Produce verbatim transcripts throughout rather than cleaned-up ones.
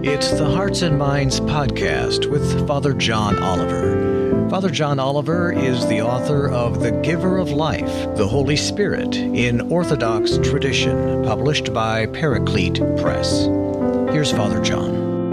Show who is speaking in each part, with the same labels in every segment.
Speaker 1: It's the Hearts and Minds podcast with Father John Oliver. Father John Oliver is the author of The Giver of Life, the Holy Spirit in Orthodox Tradition, published by Paraclete Press. Here's Father John.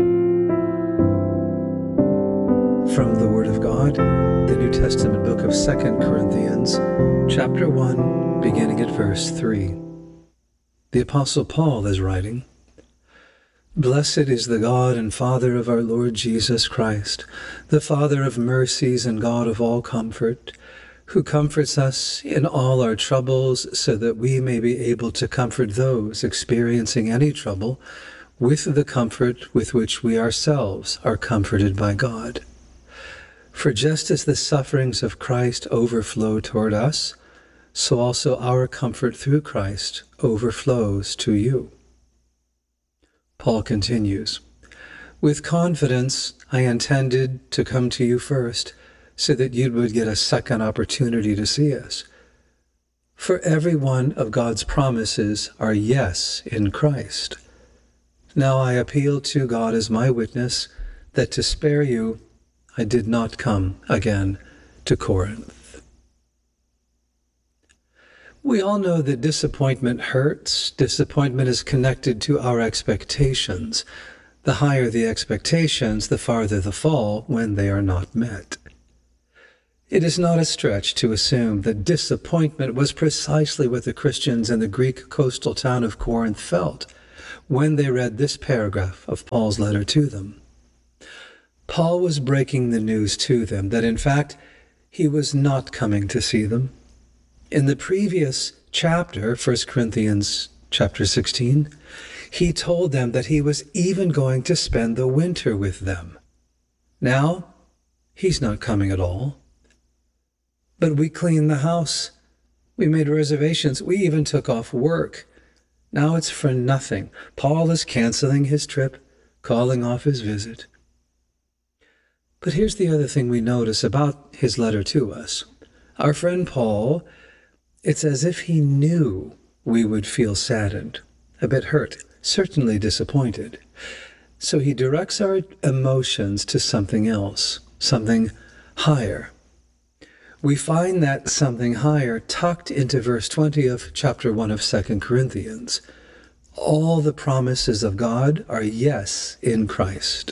Speaker 2: From the Word of God, the New Testament book of Second Corinthians, chapter one, beginning at verse three. The Apostle Paul is writing, "Blessed is the God and Father of our Lord Jesus Christ, the Father of mercies and God of all comfort, who comforts us in all our troubles so that we may be able to comfort those experiencing any trouble with the comfort with which we ourselves are comforted by God. For just as the sufferings of Christ overflow toward us, so also our comfort through Christ overflows to you." Paul continues, "With confidence I intended to come to you first, so that you would get a second opportunity to see us. For every one of God's promises are yes in Christ. Now I appeal to God as my witness that to spare you I did not come again to Corinth." We all know that disappointment hurts. Disappointment is connected to our expectations. The higher the expectations, the farther the fall when they are not met. It is not a stretch to assume that disappointment was precisely what the Christians in the Greek coastal town of Corinth felt when they read this paragraph of Paul's letter to them. Paul was breaking the news to them that, in fact, he was not coming to see them. In the previous chapter, First Corinthians chapter sixteen, he told them that he was even going to spend the winter with them. Now, he's not coming at all. But we cleaned the house. We made reservations. We even took off work. Now it's for nothing. Paul is canceling his trip, calling off his visit. But here's the other thing we notice about his letter to us. Our friend Paul, it's as if he knew we would feel saddened, a bit hurt, certainly disappointed. So he directs our emotions to something else, something higher. We find that something higher tucked into verse twenty of chapter one of Second Corinthians. All the promises of God are yes in Christ.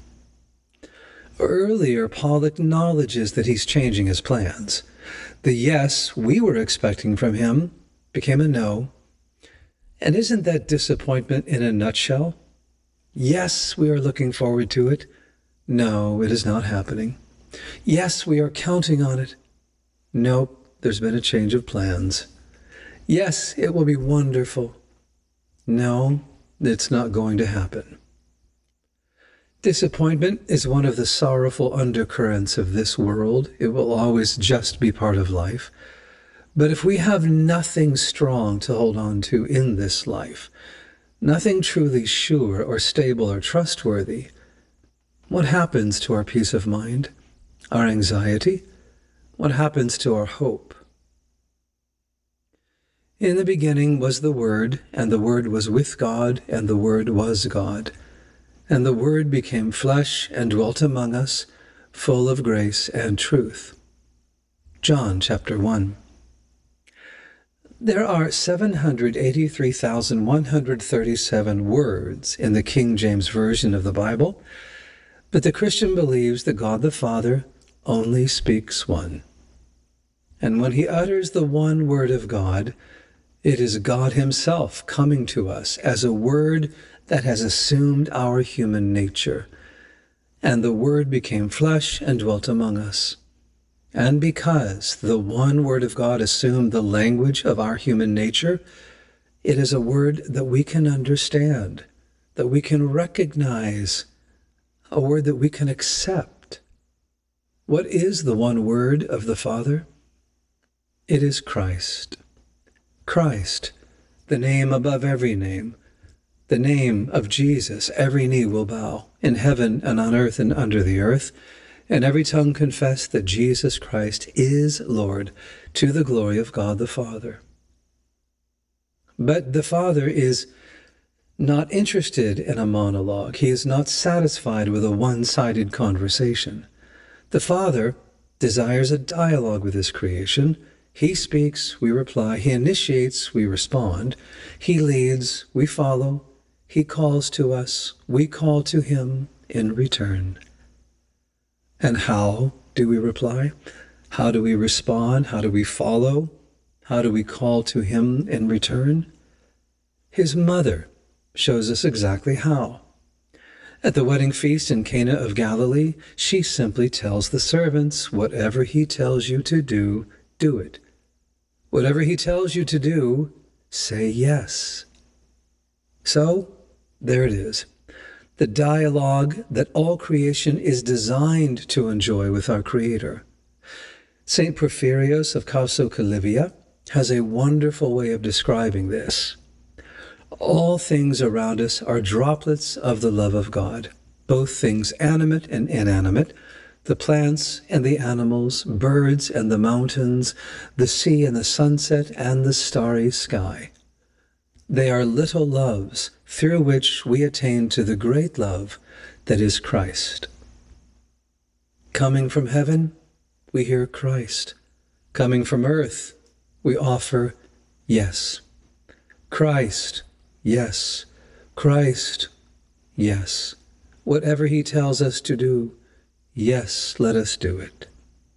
Speaker 2: Earlier, Paul acknowledges that he's changing his plans. The yes we were expecting from him became a no. And isn't that disappointment in a nutshell? Yes, we are looking forward to it. No, it is not happening. Yes, we are counting on it. Nope, there's been a change of plans. Yes, it will be wonderful. No, it's not going to happen. Disappointment is one of the sorrowful undercurrents of this world. It will always just be part of life. But if we have nothing strong to hold on to in this life, nothing truly sure or stable or trustworthy, what happens to our peace of mind, our anxiety? What happens to our hope? In the beginning was the Word, and the Word was with God, and the Word was God. And the Word became flesh and dwelt among us, full of grace and truth. John chapter one. There are seven hundred eighty-three thousand one hundred thirty-seven words in the King James Version of the Bible, but the Christian believes that God the Father only speaks one. And when he utters the one word of God, it is God himself coming to us as a word that has assumed our human nature. And the Word became flesh and dwelt among us. And because the one Word of God assumed the language of our human nature, it is a word that we can understand, that we can recognize, a word that we can accept. What is the one word of the Father? It is Christ. Christ, the name above every name. The name of Jesus, every knee will bow, in heaven and on earth and under the earth, and every tongue confess that Jesus Christ is Lord, to the glory of God the Father. But the Father is not interested in a monologue. He is not satisfied with a one-sided conversation. The Father desires a dialogue with his creation. He speaks, we reply. He initiates, we respond. He leads, we follow. He calls to us, we call to him in return. And how do we reply? How do we respond? How do we follow? How do we call to him in return? His mother shows us exactly how. At the wedding feast in Cana of Galilee, she simply tells the servants, whatever he tells you to do, do it. Whatever he tells you to do, say yes. So, there it is. The dialogue that all creation is designed to enjoy with our Creator. Saint Porphyrios of Causocalivia has a wonderful way of describing this. All things around us are droplets of the love of God, both things animate and inanimate, the plants and the animals, birds and the mountains, the sea and the sunset and the starry sky. They are little loves through which we attain to the great love that is Christ. Coming from heaven, we hear Christ. Coming from earth, we offer yes. Christ, yes. Christ, yes. Whatever he tells us to do, yes, let us do it.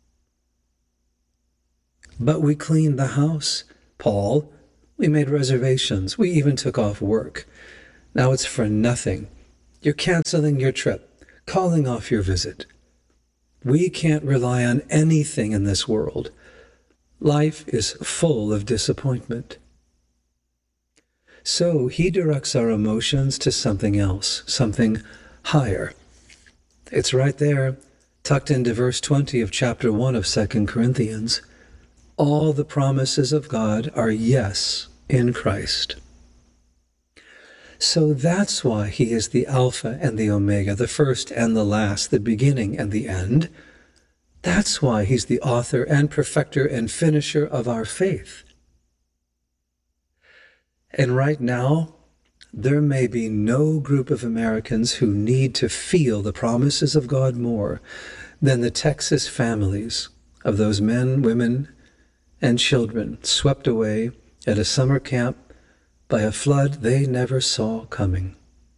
Speaker 2: But we cleaned the house, Paul. We made reservations. We even took off work. Now it's for nothing. You're canceling your trip, calling off your visit. We can't rely on anything in this world. Life is full of disappointment. So he directs our emotions to something else, something higher. It's right there, tucked into verse twenty of chapter one of Second Corinthians. All the promises of God are yes in Christ. So that's why he is the Alpha and the Omega, the first and the last, the beginning and the end. That's why he's the author and perfecter and finisher of our faith. And right now, there may be no group of Americans who need to feel the promises of God more than the Texas families of those men, women, and children swept away at a summer camp by a flood they never saw coming.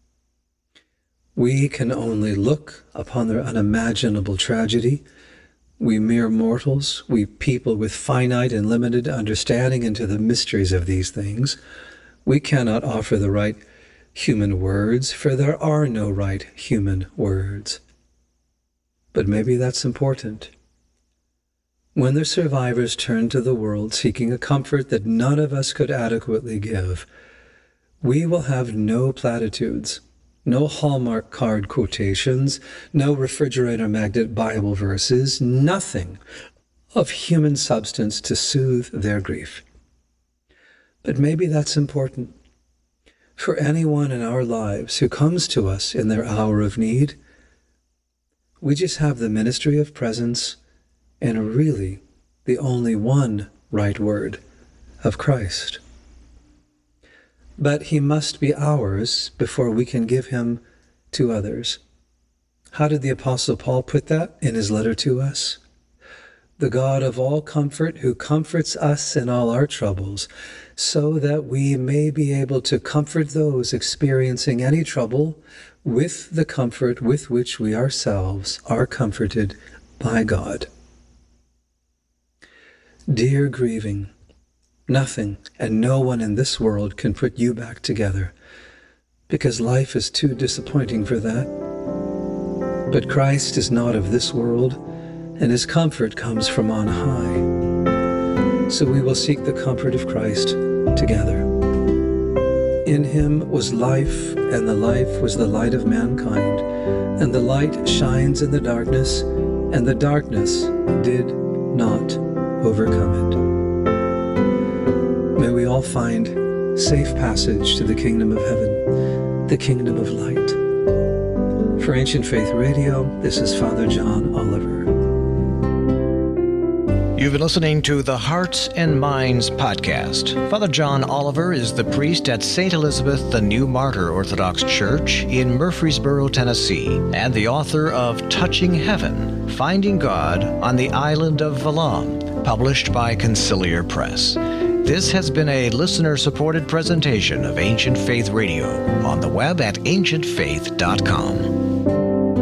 Speaker 2: We can only look upon their unimaginable tragedy. We mere mortals, we people with finite and limited understanding into the mysteries of these things, we cannot offer the right human words, for there are no right human words. But maybe that's important. When the survivors turn to the world seeking a comfort that none of us could adequately give, we will have no platitudes, no Hallmark card quotations, no refrigerator magnet Bible verses, nothing of human substance to soothe their grief. But maybe that's important. For anyone in our lives who comes to us in their hour of need, we just have the ministry of presence and really the only one right word of Christ. But he must be ours before we can give him to others. How did the Apostle Paul put that in his letter to us? The God of all comfort, who comforts us in all our troubles, so that we may be able to comfort those experiencing any trouble with the comfort with which we ourselves are comforted by God. Dear grieving, nothing and no one in this world can put you back together, because life is too disappointing for that. But Christ is not of this world, and his comfort comes from on high. So we will seek the comfort of Christ together. In him was life, and the life was the light of mankind, and the light shines in the darkness, and the darkness did not overcome it. May we all find safe passage to the kingdom of heaven, the kingdom of light. For Ancient Faith Radio, this is Father John Oliver.
Speaker 1: You've been listening to the Hearts and Minds podcast. Father John Oliver is the priest at Saint Elizabeth the New Martyr Orthodox Church in Murfreesboro, Tennessee, and the author of Touching Heaven, Finding God on the Island of Valong, published by Conciliar Press. This has been a listener-supported presentation of Ancient Faith Radio on the web at ancient faith dot com.